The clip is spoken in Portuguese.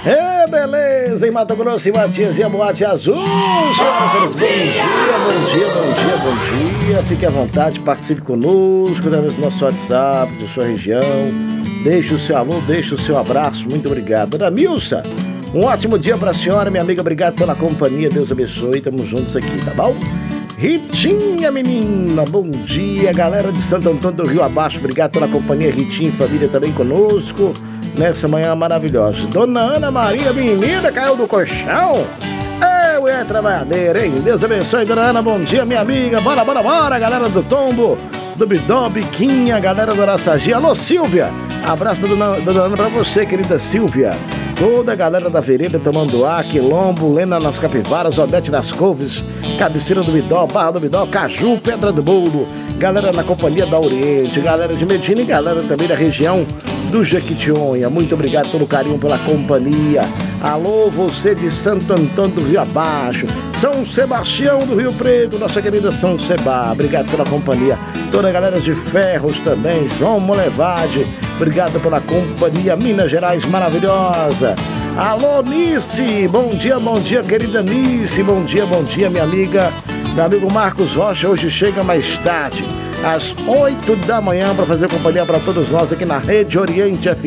Beleza, em Mato Grosso e Matias e a Boate Azul. Bom dia. Fique à vontade, participe conosco através do nosso WhatsApp, de sua região. Deixe o seu alô, deixe o seu abraço. Muito obrigado. Dona Milsa, um ótimo dia pra senhora, minha amiga. Obrigado pela companhia. Deus abençoe. Tamo juntos aqui, tá bom? Ritinha, menina, bom dia. Galera de Santo Antônio do Rio Abaixo, obrigado pela companhia. Ritinha e família também conosco nessa manhã maravilhosa. Dona Ana Maria, menina, caiu do colchão. Eu é trabalhadeira, hein? Deus abençoe, Dona Ana, bom dia, minha amiga. Bora, galera do Tombo, do Bidó, Biquinha, galera do Araçagi. Alô, Silvia, abraço da Dona Ana pra você, querida Silvia. Toda a galera da Vereda, Tamanduá, Quilombo, Lena nas Capivaras, Odete nas Couves, Cabeceira do Bidó, Barra do Bidó, Caju, Pedra do Bolo, galera na Companhia da Oriente, galera de Medina e galera também da região do Jequitinhonha. Muito obrigado pelo carinho, pela companhia. Alô, você de Santo Antônio do Rio Abaixo, São Sebastião do Rio Preto, nossa querida São Sebá, obrigado pela companhia. Toda a galera de Ferros também, João Molevade, obrigado pela companhia. Minas Gerais maravilhosa. Alô, Nice, bom dia, querida Nice, bom dia, minha amiga. Meu amigo Marcos Rocha hoje chega mais tarde, às 8 da manhã, para fazer companhia para todos nós aqui na Rede Oriente FM.